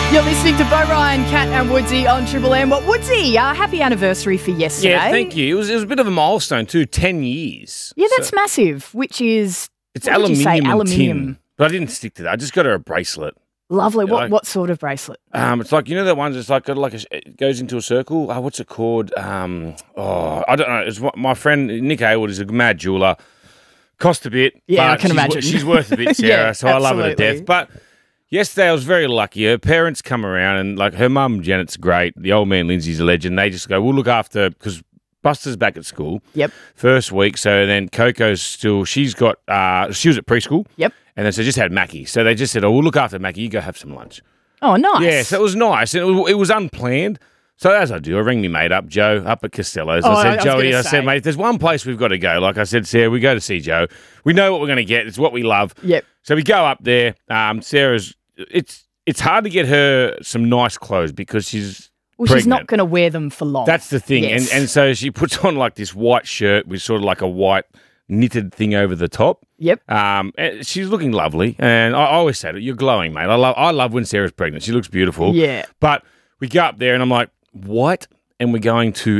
You're listening to Bo Ryan, Kat and Woodsy on Triple M. Well, Woodsy, happy anniversary for yesterday. Yeah, thank you. It was a bit of a milestone too, 10 years. Yeah, that's massive, which is... It's aluminium and aluminium. tin. But I didn't stick to that. I just got her a bracelet. Lovely. Yeah, What sort of bracelet? It's like, you know that ones, it's like, it goes into a circle? What's it called? I don't know. It's my friend, Nick Hayward, is a mad jeweller. Cost a bit. Yeah, but I can imagine. She's worth a bit, Sarah, Yeah, so I love her to absolutely. death. But yesterday I was very lucky. Her parents come around and like her mum, Janet's great. The old man, Lindsay's a legend. They just go, we'll look after, because Buster's back at school. Yep. First week. So then Coco's still, she was at preschool. Yep. And then so just had Mackie. So they just said, we'll look after Mackie. You go have some lunch. Oh, nice. Yeah, so it was nice. And it was unplanned. So as I do, I ring my mate up, Joe, up at Costello's. Oh, I I said, was Joey, gonna I say. said, mate, if there's one place we've got to go. Like I said, Sarah, we go to see Joe. We know what we're going to get. It's what we love. Yep. So we go up there. Sarah's, it's hard to get her some nice clothes because she's She's not pregnant. going to wear them for long. That's the thing. Yes. And so she puts on like this white shirt with sort of like a white knitted thing over the top. Yep. And she's looking lovely. And I always say to her, you're glowing, mate. I love when Sarah's pregnant. She looks beautiful. Yeah. But we go up there and I'm like, what? And we're going to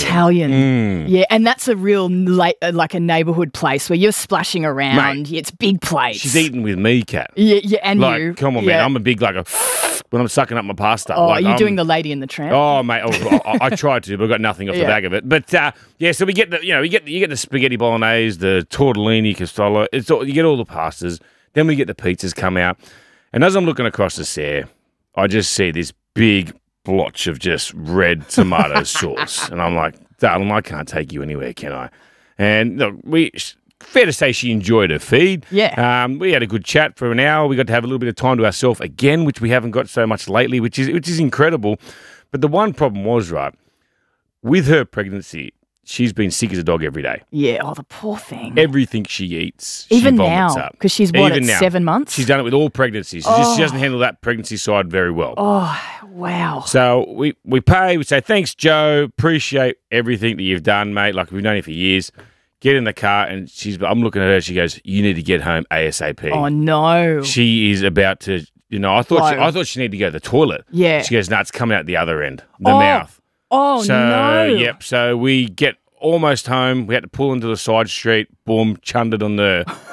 Italian. Yeah, and that's a real, like a neighbourhood place where you're splashing around. Mate, It's big place. She's eating with me, Kat. Yeah, and Like, you. come on, Yeah. man. I'm a big, when I'm sucking up my pasta. Oh, like, are you I'm doing the Lady in the Tramp? Oh, mate, I tried to, but I got nothing off the Yeah. back of it. But so we get you get the spaghetti bolognese, the tortellini castolo. You get all the pastas. Then we get the pizzas come out, and as I'm looking across the Sarah, I just see this big blotch of just red tomato sauce, and I'm like, darling, I can't take you anywhere, can I? And look, fair to say she enjoyed her feed. Yeah. We had a good chat for an hour. We got to have a little bit of time to ourselves again, which we haven't got so much lately, which is incredible. But the one problem was, right, with her pregnancy, she's been sick as a dog every day. Yeah, the poor thing. Everything she eats, Even she vomits now, up. because she's Even now. 7 months? She's done it with all pregnancies. She doesn't handle that pregnancy side very well. Oh, wow. So we pay, we say, thanks, Joe. Appreciate everything that you've done, mate. Like, we've known you for years. Get in the car, and I'm looking at her. She goes, you need to get home ASAP. Oh, no. She is about to, I thought she needed to go to the toilet. Yeah. She goes, no, it's coming out the other end, the mouth. Oh, So, no. yep. So we get almost home. We had to pull into the side street. Boom, chundered on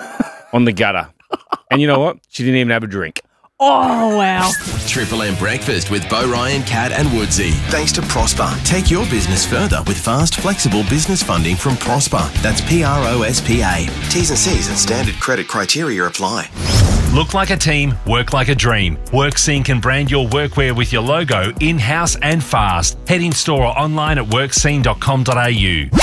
the gutter. And you know what? She didn't even have a drink. Oh, wow. Triple M Breakfast with Bo Ryan, Kat and Woodsy. Thanks to Prosper. Take your business further with fast, flexible business funding from Prosper. That's PROSPA. T's and C's and standard credit criteria apply. Look like a team, work like a dream. WorkScene can brand your workwear with your logo in-house and fast. Head in store or online at workscene.com.au.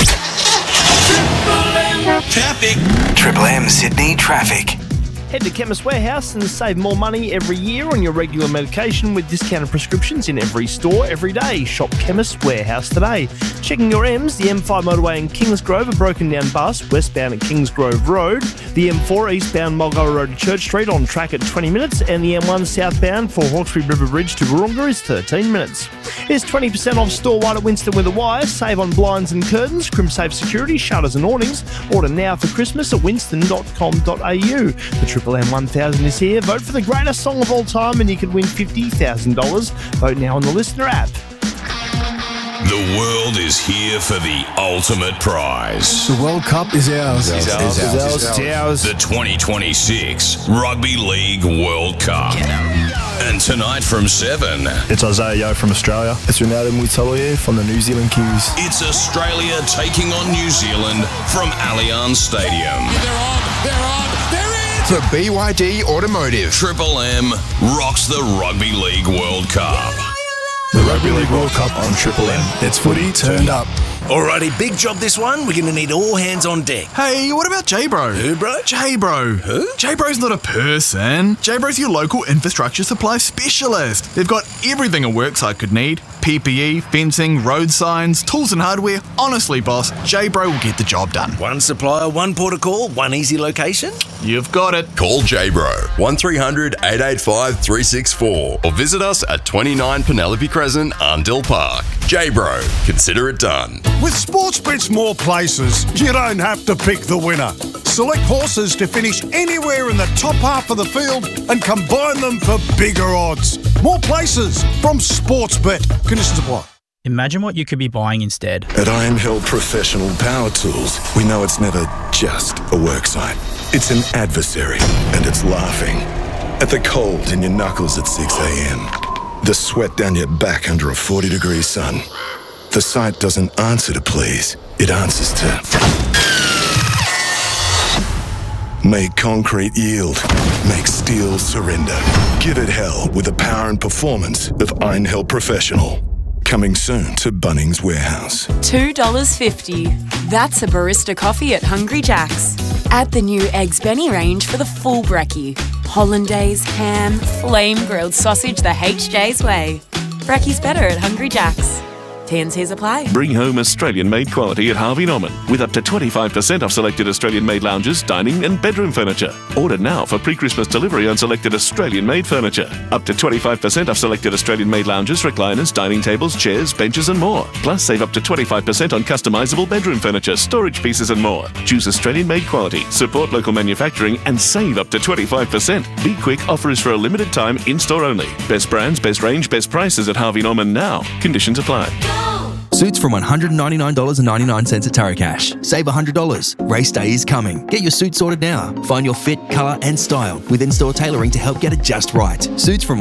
Traffic. Triple M Sydney traffic. Head to Chemist Warehouse and save more money every year on your regular medication with discounted prescriptions in every store every day. Shop Chemist Warehouse today. Checking your M's, the M5 motorway in Kingsgrove, a broken down bus westbound at Kingsgrove Road. The M4 eastbound Mulgoa Road to Church Street on track at 20 minutes. And the M1 southbound for Hawkesbury River Bridge to Warringah is 13 minutes. Here's 20% off store-wide at Winston with a wire. Save on blinds and curtains, crimp-safe security, shutters and awnings. Order now for Christmas at winston.com.au. The Triple M 1000 is here. Vote for the greatest song of all time and you could win $50,000. Vote now on the Listener app. The world is here for the ultimate prize. The World Cup is ours. It's ours. The 2026 Rugby League World Cup. And tonight from 7, It's Isaiah Yeo from Australia. It's Ronaldo Muitaloye from the New Zealand Kiwis. it's Australia taking on New Zealand from Allianz Stadium. For BYD Automotive. Triple M rocks the Rugby League World Cup. The Rugby League World Cup on Triple M. It's footy turned up. Alrighty, big job this one. We're going to need all hands on deck. Hey, what about J-Bro? Who, bro? J-Bro. Who? J-Bro's not a person. J-Bro's your local infrastructure supply specialist. They've got everything a worksite could need. PPE, fencing, road signs, tools and hardware. Honestly, boss, J-Bro will get the job done. One supplier, one port of call, one easy location. You've got it. Call J-Bro 1300 885 364 or visit us at 29 Penelope Crescent, Arndell Park. J-Bro, consider it done. With Sportsbet's more places, you don't have to pick the winner. Select horses to finish anywhere in the top half of the field and combine them for bigger odds. More places from Sportsbet. Conditions apply. Imagine what you could be buying instead. At Iron Hill Professional Power Tools, we know it's never just a worksite. It's an adversary, and it's laughing. At the cold in your knuckles at 6 a.m. The sweat down your back under a 40-degree sun. The site doesn't answer to please, it answers to make concrete yield, make steel surrender. Give it hell with the power and performance of Iron Hill Professional. Coming soon to Bunnings Warehouse. $2.50. That's a barista coffee at Hungry Jack's. Add the new Eggs Benny range for the full brekkie. Hollandaise, ham, flame-grilled sausage the HJ's way. Brekkie's better at Hungry Jack's. T&Cs apply. Bring home Australian-made quality at Harvey Norman with up to 25% off selected Australian-made lounges, dining and bedroom furniture. Order now for pre-Christmas delivery on selected Australian-made furniture. Up to 25% off selected Australian-made lounges, recliners, dining tables, chairs, benches and more. Plus, save up to 25% on customisable bedroom furniture, storage pieces and more. Choose Australian-made quality, support local manufacturing and save up to 25%. Be quick, offer is for a limited time, in-store only. Best brands, best range, best prices at Harvey Norman now. Conditions apply. Suits from $199.99 at Taracash. Save $100. Race day is coming. Get your suit sorted now. Find your fit, colour and style with in-store tailoring to help get it just right. Suits from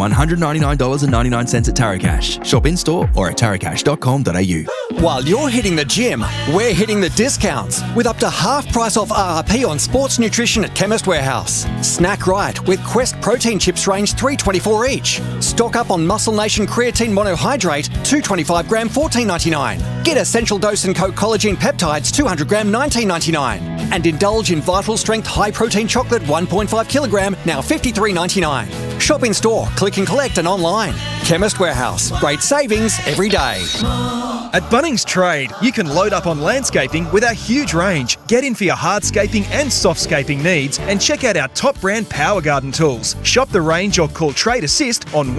$199.99 at Taracash. Shop in-store or at taracash.com.au. While you're hitting the gym, we're hitting the discounts with up to half price off RRP on sports nutrition at Chemist Warehouse. Snack right with Quest protein chips range $3.24 each. Stock up on Muscle Nation creatine monohydrate 225 gram $14.99. Get Essential Dose and Coke Collagen Peptides 200 gram $19.99. And indulge in Vital Strength High Protein Chocolate 1.5 kilogram now $53.99. Shop in store, click and collect and online. Chemist Warehouse. Great savings every day. At Bunnings Trade, you can load up on landscaping with our huge range. Get in for your hardscaping and softscaping needs and check out our top brand Power Garden tools. Shop the range or call Trade Assist on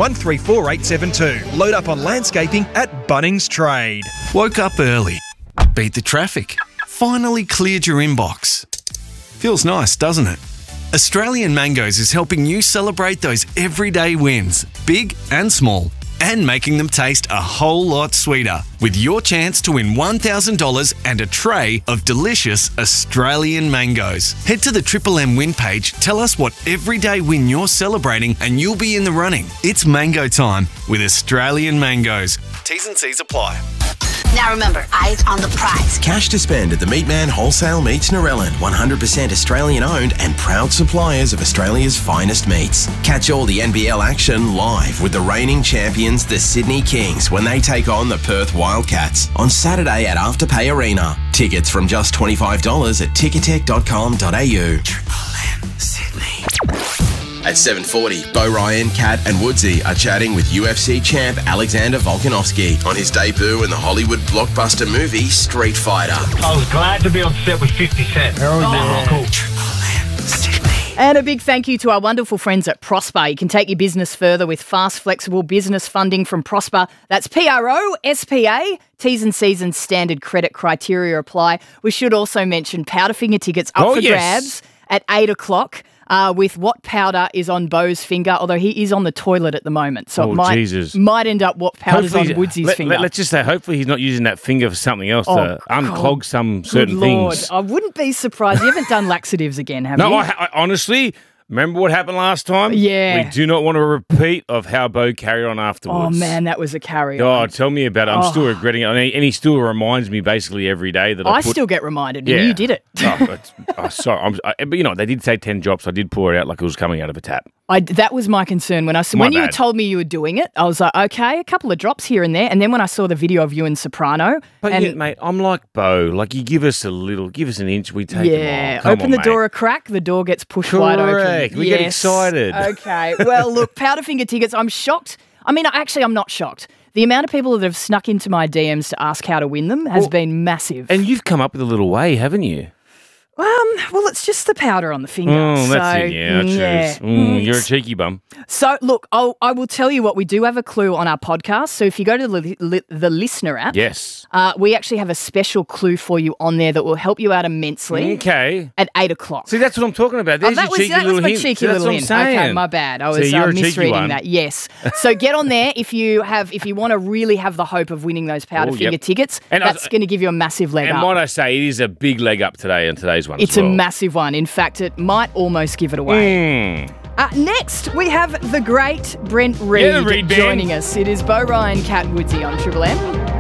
134872. Load up on landscaping at Bunnings Trade. Woke up early. Beat the traffic. Finally cleared your inbox. Feels nice, doesn't it? Australian Mangoes is helping you celebrate those everyday wins, big and small, and making them taste a whole lot sweeter with your chance to win $1,000 and a tray of delicious Australian mangoes. Head to the Triple M win page, tell us what everyday win you're celebrating and you'll be in the running. It's mango time with Australian Mangoes. T's and C's apply. Now remember, eyes on the prize. Cash to spend at the Meatman Wholesale Meats Narellan. 100% Australian owned and proud suppliers of Australia's finest meats. Catch all the NBL action live with the reigning champions, the Sydney Kings, when they take on the Perth Wildcats on Saturday at Afterpay Arena. Tickets from just $25 at ticketek.com.au. Triple M Sydney. At 7:40, Bo Ryan, Kat and Woodsy are chatting with UFC champ Alexander Volkanovski on his debut in the Hollywood blockbuster movie Street Fighter. I was glad to be on set with 50 Cent. Cool. And a big thank you to our wonderful friends at Prosper. You can take your business further with fast, flexible business funding from Prosper. That's PROSPA. T's and C's and standard credit criteria apply. We should also mention Powderfinger tickets up for grabs at 8 o'clock. With what powder is on Bo's finger, although he is on the toilet at the moment. So it might end up what powder's on Woodsy's finger. Let's just say, hopefully he's not using that finger for something else to unclog some certain things. I wouldn't be surprised. You haven't done laxatives again, have you? No, I honestly... Remember what happened last time? Yeah. We do not want a repeat of how Bo carried on afterwards. Oh, man, that was a carry-on. Oh, tell me about it. I'm still regretting it. And he still reminds me basically every day that I still get reminded when you did it. Sorry. But, you know, they did say 10 drops. I did pour it out like it was coming out of a tap. That was my concern. When you told me you were doing it, I was like, okay, a couple of drops here and there. And then when I saw the video of you in Soprano. But, mate, I'm like Bo. Like, you give us an inch, we take them all. Open the door a crack, the door gets pushed wide open. We get excited. Okay. Well, look, Powderfinger tickets, I'm shocked. I mean, actually, I'm not shocked. The amount of people that have snuck into my DMs to ask how to win them has been massive. And you've come up with a little way, haven't you? Well, it's just the powder on the finger. Oh, that's so, it. Yeah, I choose. yeah. You're a cheeky bum. So, look, I will tell you what, we do have a clue on our podcast. So if you go to the Listener app, Yes. we actually have a special clue for you on there that will help you out immensely. Okay. At 8 o'clock. See, that's what I'm talking about. There's your cheeky that little was my hint. cheeky See, that's little what I'm hint. saying. Okay, my bad. I was See, you're a cheeky misreading one. that. Yes. So get on there if you want to really have the hope of winning those powder finger tickets. And that's going to give you a massive leg And up. might I say, it is a big leg up today in today's one It's as well. a massive one. In fact, it might almost give it away. Next, we have the great Brent Reid Yeah, the Reid band. joining us. It is Bo Ryan, Cat and Woodsy on Triple M.